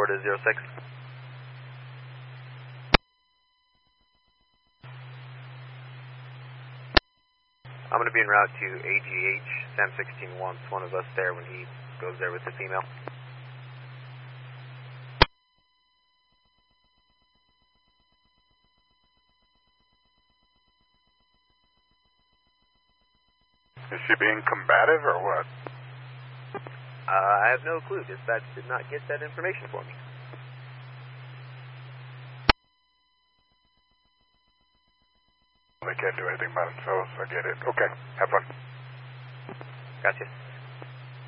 to 06. I'm going to be en route to AGH. Sam 16 wants one of us there when he goes there with the female. Is she being combative or what? I have no clue. Dispatch did not get that information for me. They can't do anything by themselves. I get it. Okay. Have fun. Gotcha.